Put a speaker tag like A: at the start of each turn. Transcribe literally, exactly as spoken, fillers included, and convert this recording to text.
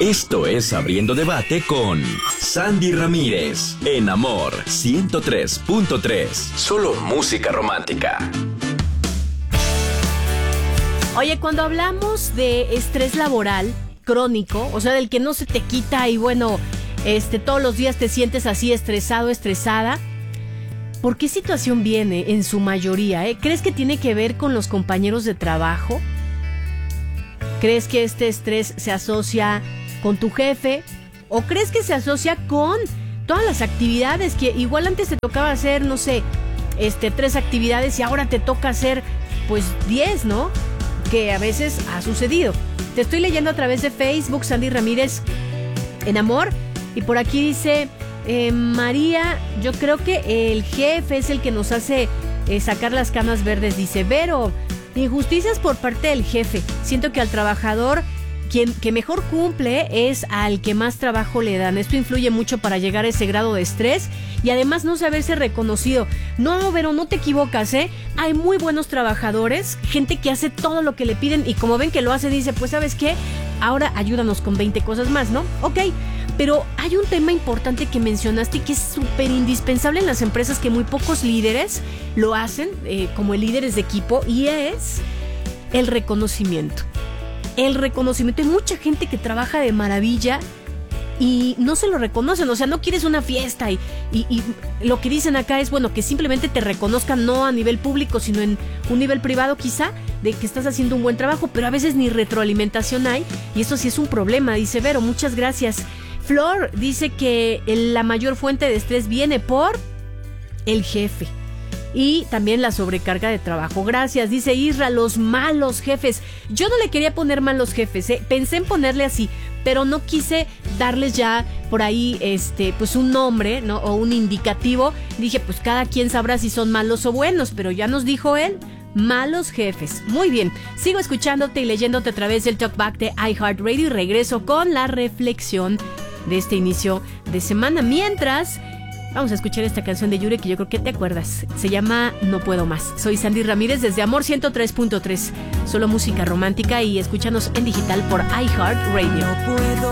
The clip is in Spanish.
A: Esto es Abriendo Debate con Sandy Ramírez, en Amor ciento tres punto tres. Solo música romántica.
B: Oye, cuando hablamos de estrés laboral crónico, o sea, del que no se te quita y bueno, este, todos los días te sientes así estresado, estresada, ¿por qué situación viene en su mayoría? ¿eh? ¿Crees que tiene que ver con los compañeros de trabajo? ¿Crees que este estrés se asocia con tu jefe? ¿O crees que se asocia con todas las actividades que igual antes te tocaba hacer, no sé, este, tres actividades y ahora te toca hacer, pues, diez, ¿no? Que a veces ha sucedido. Te estoy leyendo a través de Facebook, Sandy Ramírez en Amor, y por aquí dice eh, María, yo creo que el jefe es el que nos hace eh, sacar las canas verdes. Dice Vero, injusticias por parte del jefe. Siento que al trabajador quien que mejor cumple es al que más trabajo le dan. Esto influye mucho para llegar a ese grado de estrés y además no saberse reconocido. No, Vero, no te equivocas, ¿eh? Hay muy buenos trabajadores, gente que hace todo lo que le piden y como ven que lo hace, dice, pues ¿sabes qué? Ahora ayúdanos con veinte cosas más, ¿no? Ok, pero hay un tema importante que mencionaste y que es súper indispensable en las empresas que muy pocos líderes lo hacen, eh, como líderes de equipo, y es el reconocimiento. El reconocimiento. Hay mucha gente que trabaja de maravilla y no se lo reconocen. O sea, no quieres una fiesta y, y, y lo que dicen acá es, bueno, que simplemente te reconozcan no a nivel público, sino en un nivel privado quizá, de que estás haciendo un buen trabajo, pero a veces ni retroalimentación hay y eso sí es un problema, dice Vero. Muchas gracias. Flor dice que la mayor fuente de estrés viene por el jefe y también la sobrecarga de trabajo. Gracias, dice Isra, los malos jefes. Yo no le quería poner malos jefes, ¿eh? Pensé en ponerle así, pero no quise darles ya por ahí este, pues un nombre, ¿no? O un indicativo. Dije, pues cada quien sabrá si son malos o buenos, pero ya nos dijo él, malos jefes. Muy bien, sigo escuchándote y leyéndote a través del Talkback de iHeartRadio y regreso con la reflexión de este inicio de semana. Mientras, vamos a escuchar esta canción de Yuri que yo creo que te acuerdas. Se llama No Puedo Más. Soy Sandy Ramírez desde Amor ciento tres punto tres. Solo música romántica y escúchanos en digital por iHeartRadio.
C: No puedo